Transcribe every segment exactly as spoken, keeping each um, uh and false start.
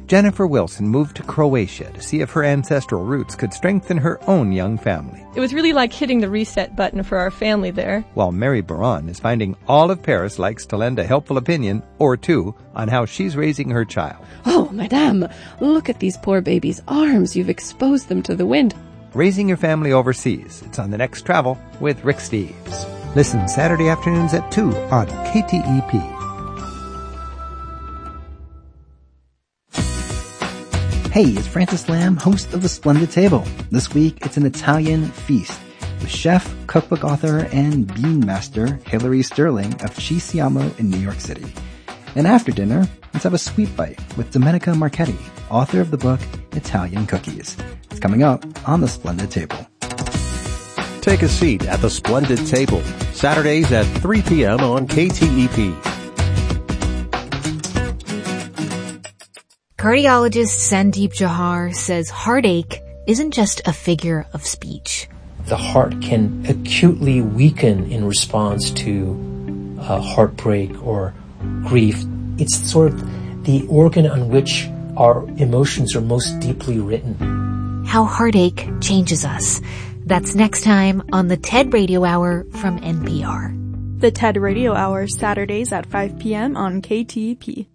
Jennifer Wilson moved to Croatia to see if her ancestral roots could strengthen her own young family. It was really like hitting the reset button for our family there. While Mary Baron is finding all of Paris likes to lend a helpful opinion, or two, on how she's raising her child. Oh, madame, look at these poor babies' arms. You've exposed them to the wind. Raising your family overseas. It's on The Next Travel with Rick Steves. Listen Saturday afternoons at two on K T E P. Hey, it's Francis Lamb, host of The Splendid Table. This week, it's an Italian feast with chef, cookbook author, and bean master Hilary Sterling of Ci Siamo in New York City. And after dinner, let's have a sweet bite with Domenica Marchetti, author of the book Italian Cookies. It's coming up on The Splendid Table. Take a seat at The Splendid Table, Saturdays at three p.m. on K T E P. Cardiologist Sandeep Johar says heartache isn't just a figure of speech. The heart can acutely weaken in response to uh, heartbreak or grief. It's sort of the organ on which our emotions are most deeply written. How heartache changes us. That's next time on the TED Radio Hour from N P R. The TED Radio Hour, Saturdays at five p.m. on K T E P.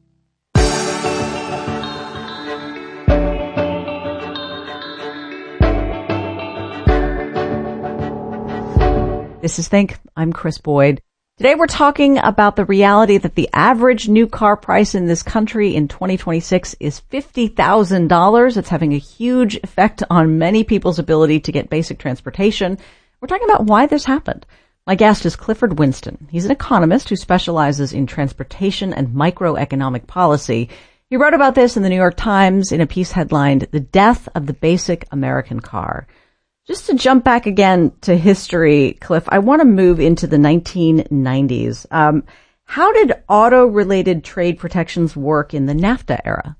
This is Think. I'm Chris Boyd. Today we're talking about the reality that the average new car price in this country in twenty twenty-six is fifty thousand dollars. It's having a huge effect on many people's ability to get basic transportation. We're talking about why this happened. My guest is Clifford Winston. He's an economist who specializes in transportation and microeconomic policy. He wrote about this in the New York Times in a piece headlined, "The Death of the Basic American Car." Just to jump back again to history, Cliff, I want to move into the nineteen nineties. Um, how did auto-related trade protections work in the NAFTA era?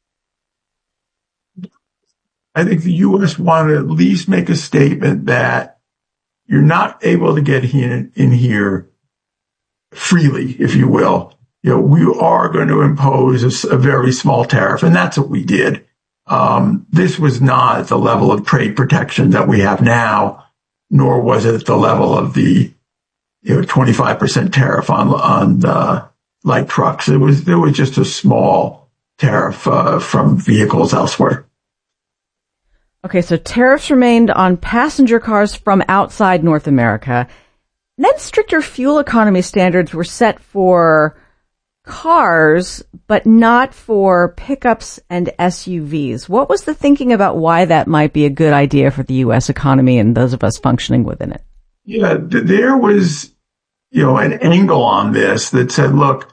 I think the U S wanted to at least make a statement that you're not able to get in, in here freely, if you will. You know, we are going to impose a, a very small tariff, and that's what we did. Um, this was not at the level of trade protection that we have now, nor was it at the level of the, you know, twenty-five percent tariff on, on, uh, light trucks. It was, there was just a small tariff, uh, from vehicles elsewhere. Okay. So tariffs remained on passenger cars from outside North America. Then stricter fuel economy standards were set for cars, but not for pickups and S U Vs. What was the thinking about why that might be a good idea for the U S economy and those of us functioning within it? Yeah, th- there was, you know, an angle on this that said, look,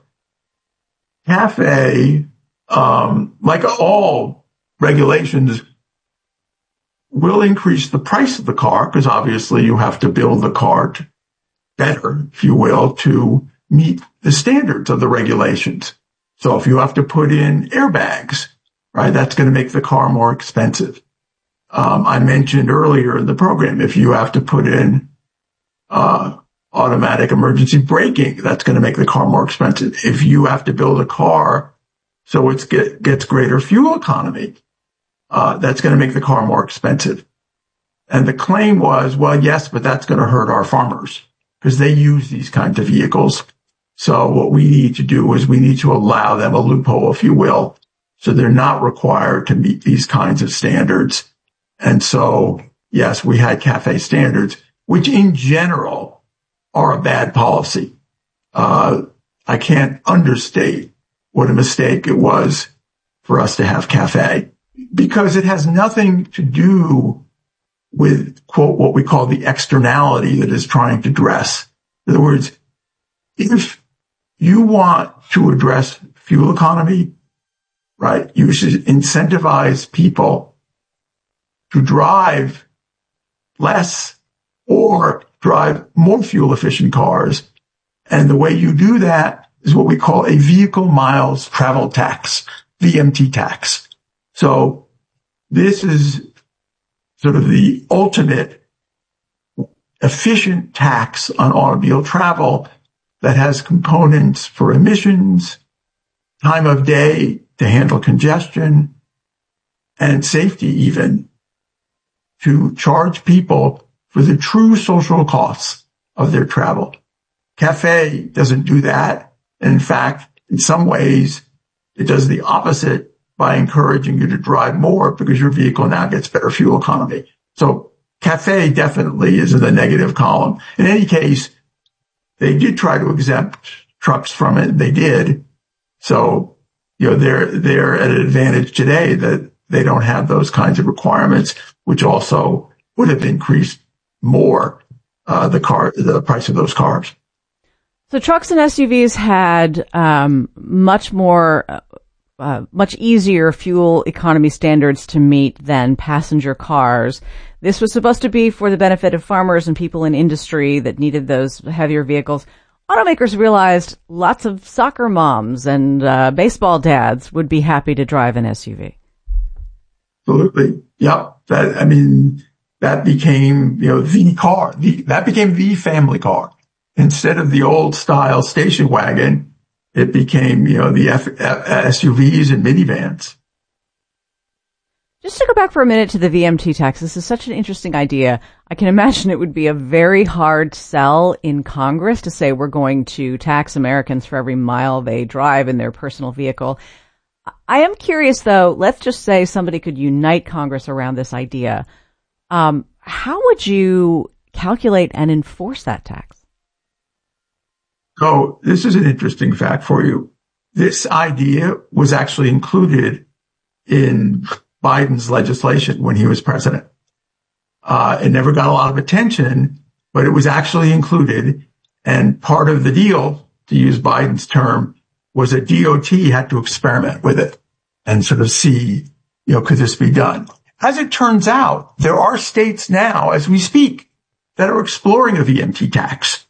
CAFE, um, like all regulations, will increase the price of the car because obviously you have to build the car to better, if you will, to meet the standards of the regulations. So if you have to put in airbags, right, that's going to make the car more expensive. Um, I mentioned earlier in the program, if you have to put in uh automatic emergency braking, that's going to make the car more expensive. If you have to build a car so it get, gets greater fuel economy, uh that's going to make the car more expensive. And the claim was, well, yes, but that's going to hurt our farmers because they use these kinds of vehicles. So what we need to do is we need to allow them a loophole, if you will, so they're not required to meet these kinds of standards. And so, yes, we had CAFE standards, which in general are a bad policy. Uh, I can't understate what a mistake it was for us to have CAFE because it has nothing to do with, quote, what we call the externality that is trying to address. In other words, if you want to address fuel economy, right, you should incentivize people to drive less or drive more fuel efficient cars. And the way you do that is what we call a vehicle miles travel tax, V M T tax. So this is sort of the ultimate efficient tax on automobile travel that has components for emissions, time of day, to handle congestion and safety even, to charge people for the true social costs of their travel. Cafe doesn't do that. And in fact, in some ways, it does the opposite by encouraging you to drive more because your vehicle now gets better fuel economy. So Cafe definitely is in the negative column. In any case, they did try to exempt trucks from it. They did. So, you know, they're, they're at an advantage today that they don't have those kinds of requirements, which also would have increased more, uh, the car, the price of those cars. So trucks and S U Vs had, um, much more, uh, much easier fuel economy standards to meet than passenger cars. This was supposed to be for the benefit of farmers and people in industry that needed those heavier vehicles. Automakers realized lots of soccer moms and uh, baseball dads would be happy to drive an S U V. Absolutely. Yep. That, I mean, that became, you know, the car. The, that became the family car. Instead of the old style station wagon, it became, you know, the F, F, S U Vs and minivans. Just to go back for a minute to the V M T tax, this is such an interesting idea. I can imagine it would be a very hard sell in Congress to say we're going to tax Americans for every mile they drive in their personal vehicle. I am curious, though, let's just say somebody could unite Congress around this idea. Um, how would you calculate and enforce that tax? So this is an interesting fact for you. This idea was actually included in Biden's legislation when he was president. Uh, it never got a lot of attention, but it was actually included. And part of the deal, to use Biden's term, was that D O T had to experiment with it and sort of see, you know, could this be done? As it turns out, there are states now, as we speak, that are exploring a V M T tax.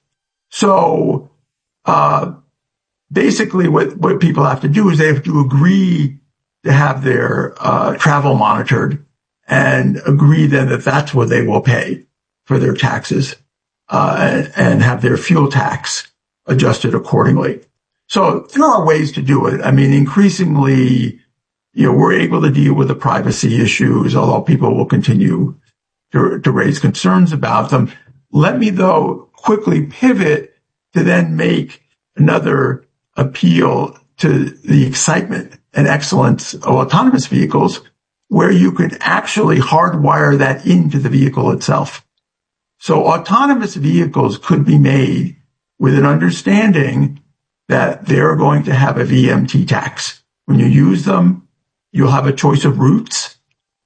So, uh, basically what, what people have to do is they have to agree to have their, uh, travel monitored and agree then that that's what they will pay for their taxes, uh, and, and have their fuel tax adjusted accordingly. So there are ways to do it. I mean, increasingly, you know, we're able to deal with the privacy issues, although people will continue to, to raise concerns about them. Let me, though, quickly pivot to then make another appeal to the excitement and excellence of autonomous vehicles, where you could actually hardwire that into the vehicle itself. So autonomous vehicles could be made with an understanding that they're going to have a V M T tax. When you use them, you'll have a choice of routes,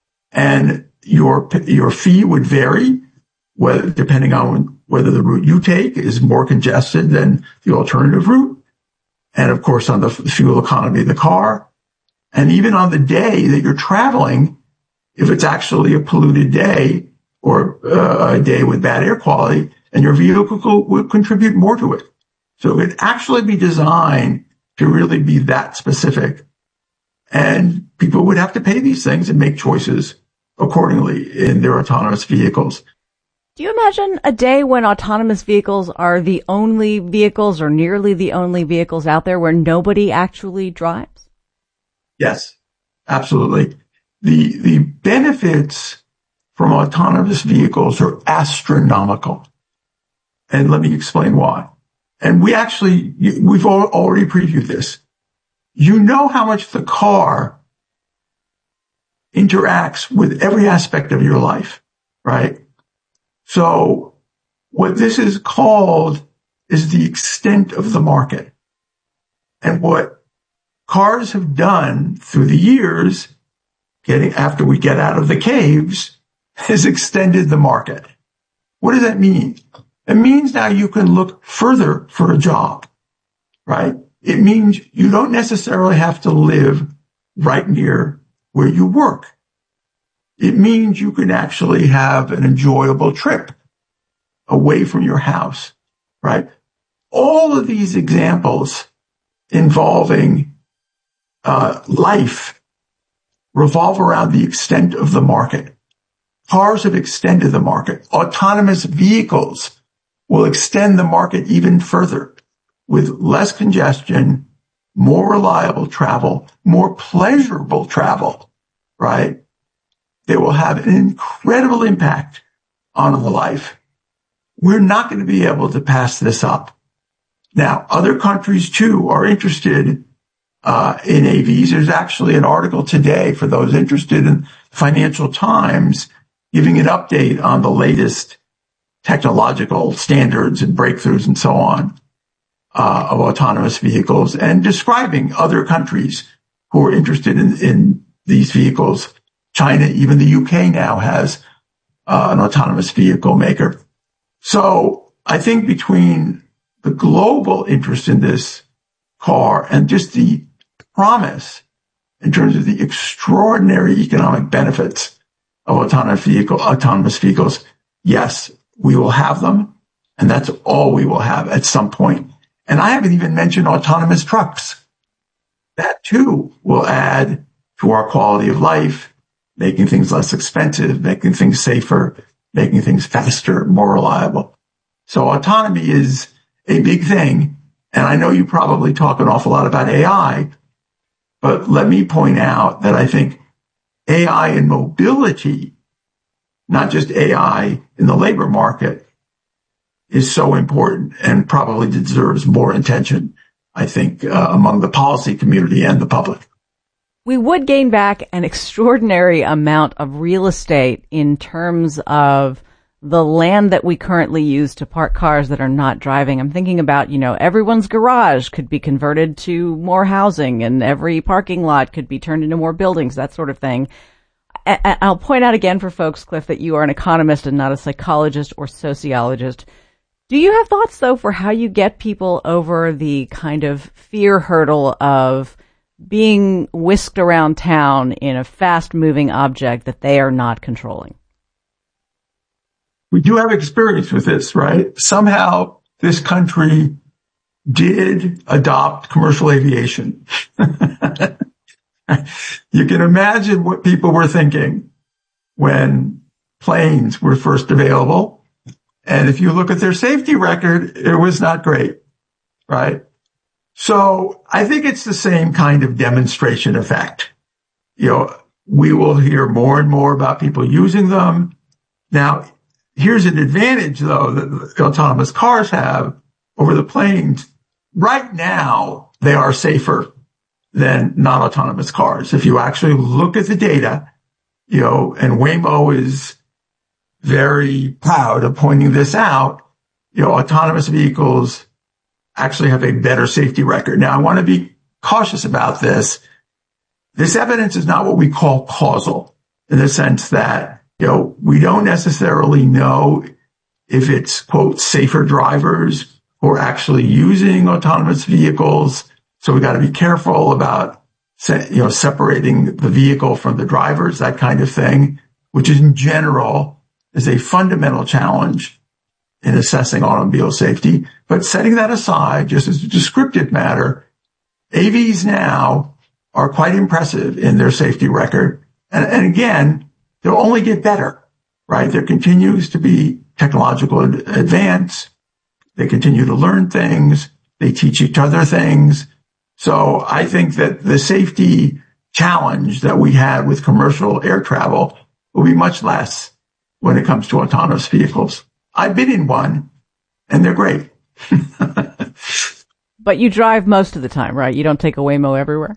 and your your fee would vary, whether depending on whether the route you take is more congested than the alternative route, and of course on the fuel economy of the car, and even on the day that you're traveling, if it's actually a polluted day or uh, a day with bad air quality, and your vehicle would contribute more to it. So it would actually be designed to really be that specific. And people would have to pay these things and make choices accordingly in their autonomous vehicles. Do you imagine a day when autonomous vehicles are the only vehicles or nearly the only vehicles out there where nobody actually drives? Yes, absolutely. The, the benefits from autonomous vehicles are astronomical. And let me explain why. And we actually, we've already previewed this. You know how much the car interacts with every aspect of your life, right? So what this is called is the extent of the market. And what cars have done through the years, getting after we get out of the caves, has extended the market. What does that mean? It means now you can look further for a job, right? It means you don't necessarily have to live right near where you work. It means you can actually have an enjoyable trip away from your house, right? All of these examples involving uh, life revolve around the extent of the market. Cars have extended the market. Autonomous vehicles will extend the market even further with less congestion, more reliable travel, more pleasurable travel, right? They will have an incredible impact on the life. We're not going to be able to pass this up. Now, other countries too are interested uh, in A Vs. There's actually an article today for those interested in Financial Times giving an update on the latest technological standards and breakthroughs and so on uh, of autonomous vehicles, and describing other countries who are interested in, in these vehicles. China, even the U K now has uh, an autonomous vehicle maker. So I think between the global interest in this car and just the promise in terms of the extraordinary economic benefits of autonomous vehicle, autonomous vehicles, yes, we will have them, and that's all we will have at some point. And I haven't even mentioned autonomous trucks. That too will add to our quality of life, making things less expensive, making things safer, making things faster, more reliable. So autonomy is a big thing. And I know you probably talk an awful lot about A I, but let me point out that I think A I in mobility, not just A I in the labor market, is so important and probably deserves more attention, I think, uh, among the policy community and the public. We would gain back an extraordinary amount of real estate in terms of the land that we currently use to park cars that are not driving. I'm thinking about, you know, everyone's garage could be converted to more housing, and every parking lot could be turned into more buildings, that sort of thing. I- I'll point out again for folks, Cliff, that you are an economist and not a psychologist or sociologist. Do you have thoughts, though, for how you get people over the kind of fear hurdle of being whisked around town in a fast-moving object that they are not controlling? We do have experience with this, right? Somehow this country did adopt commercial aviation. You can imagine what people were thinking when planes were first available. And if you look at their safety record, it was not great, right? So I think it's the same kind of demonstration effect. You know, we will hear more and more about people using them. Now, here's an advantage, though, that the autonomous cars have over the planes. Right now, they are safer than non-autonomous cars. If you actually look at the data, you know, and Waymo is very proud of pointing this out, you know, autonomous vehicles actually have a better safety record. Now, I want to be cautious about this. This evidence is not what we call causal, in the sense that, you know, we don't necessarily know if it's, quote, safer drivers who are actually using autonomous vehicles. So we got to be careful about, you know, separating the vehicle from the drivers, that kind of thing, which in general is a fundamental challenge in assessing automobile safety. But setting that aside, just as a descriptive matter, A Vs now are quite impressive in their safety record. And, and again, they'll only get better, right? There continues to be technological advance. They continue to learn things. They teach each other things. So I think that the safety challenge that we had with commercial air travel will be much less when it comes to autonomous vehicles. I've been in one, and they're great. But you drive most of the time, right? You don't take a Waymo everywhere?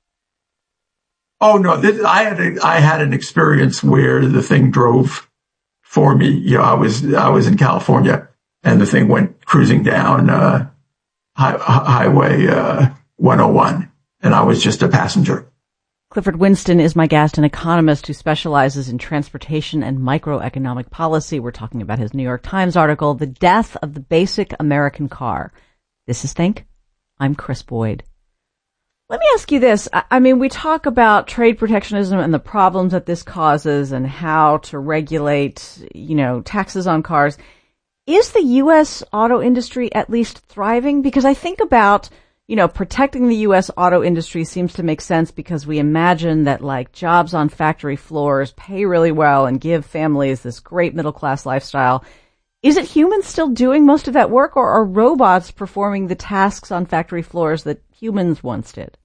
Oh, no. This, I had a, I had an experience where the thing drove for me. You know, I was I was in California, and the thing went cruising down uh, high, Highway uh, one oh one, and I was just a passenger. Clifford Winston is my guest, an economist who specializes in transportation and microeconomic policy. We're talking about his New York Times article, The Death of the Basic American Car. This is Think. I'm Chris Boyd. Let me ask you this. I mean, we talk about trade protectionism and the problems that this causes and how to regulate, you know, taxes on cars. Is the U S auto industry at least thriving? Because I think about, you know, protecting the U S auto industry seems to make sense because we imagine that, like, jobs on factory floors pay really well and give families this great middle class lifestyle. Is it humans still doing most of that work, or are robots performing the tasks on factory floors that humans once did?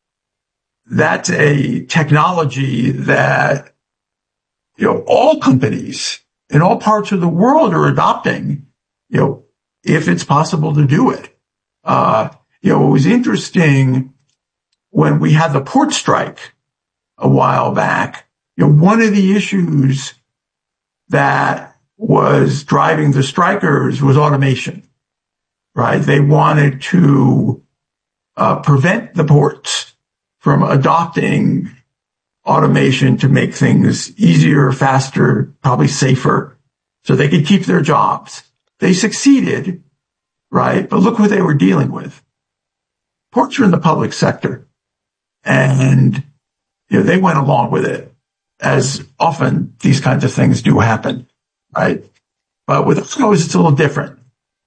That's a technology that, you know, all companies in all parts of the world are adopting, you know, if it's possible to do it. Uh, you know, it was interesting when we had the port strike a while back. You know, one of the issues that was driving the strikers was automation, right? They wanted to uh, prevent the ports from adopting automation to make things easier, faster, probably safer, so they could keep their jobs. They succeeded, right? But look what they were dealing with. Ports are in the public sector, and you know, they went along with it, as often these kinds of things do happen. Right. But with autos, it's a little different.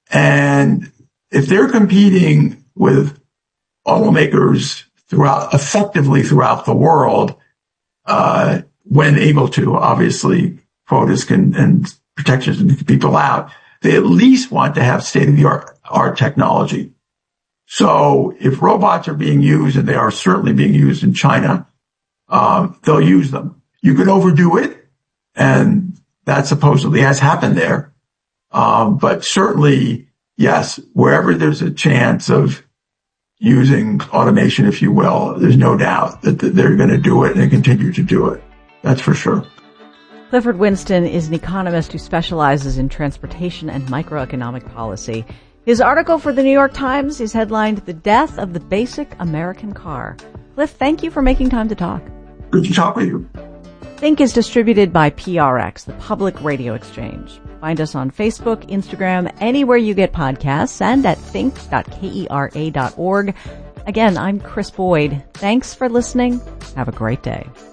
And if they're competing with automakers throughout, effectively throughout the world, uh, when able to, obviously, quotas can, and protections can keep people out, they at least want to have state-of-the-art art technology. So if robots are being used, and they are certainly being used in China, um, they'll use them. You could overdo it, and that supposedly has happened there. Um, but certainly, yes, wherever there's a chance of using automation, if you will, there's no doubt that they're going to do it and continue to do it. That's for sure. Clifford Winston is an economist who specializes in transportation and microeconomic policy. His article for the New York Times is headlined, "The Death of the Basic American Car." Cliff, thank you for making time to talk. Good to talk with you. Think is distributed by P R X, the Public Radio Exchange. Find us on Facebook, Instagram, anywhere you get podcasts, and at think dot kera dot org. Again, I'm Chris Boyd. Thanks for listening. Have a great day.